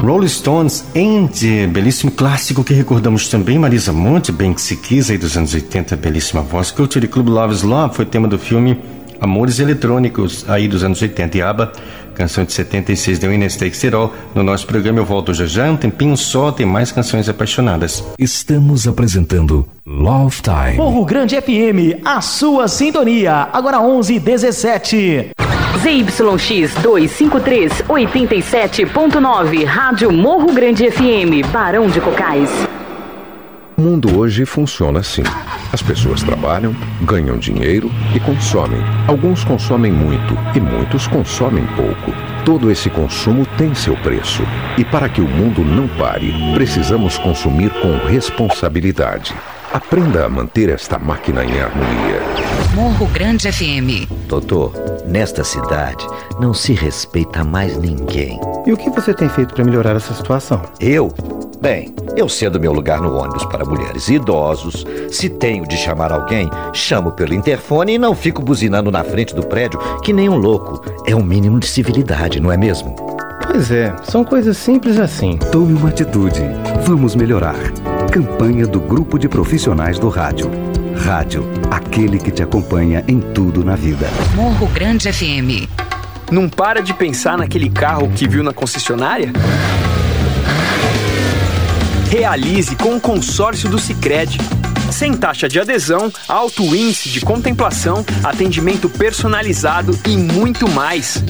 Rolling Stones and, belíssimo clássico que recordamos também, Marisa Monte, Bem Que Se Quis, aí dos anos 80, belíssima voz. Culture Club Love is Love foi tema do filme Amores Eletrônicos, aí dos anos 80, e ABBA, canção de 76, The Winner Takes It All. No nosso programa eu volto já já, um tempinho só, tem mais canções apaixonadas. Estamos apresentando Love Time. Morro Grande FM, a sua sintonia, agora 11h17. ZYX 253, 87.9, Rádio Morro Grande FM, Barão de Cocais. O mundo hoje funciona assim. As pessoas trabalham, ganham dinheiro e consomem. Alguns consomem muito e muitos consomem pouco. Todo esse consumo tem seu preço. E para que o mundo não pare, precisamos consumir com responsabilidade. Aprenda a manter esta máquina em harmonia. Morro Grande FM. Doutor, nesta cidade não se respeita mais ninguém. E o que você tem feito para melhorar essa situação? Eu? Bem, eu cedo meu lugar no ônibus para mulheres e idosos. Se tenho de chamar alguém, chamo pelo interfone e não fico buzinando na frente do prédio que nem um louco. É um mínimo de civilidade, não é mesmo? Pois é, são coisas simples assim. Tome uma atitude. Vamos melhorar. Campanha do Grupo de Profissionais do Rádio. Rádio, aquele que te acompanha em tudo na vida. Morro Grande FM. Não para de pensar naquele carro que viu na concessionária? Realize com o consórcio do Sicredi. Sem taxa de adesão, alto índice de contemplação, atendimento personalizado e muito mais.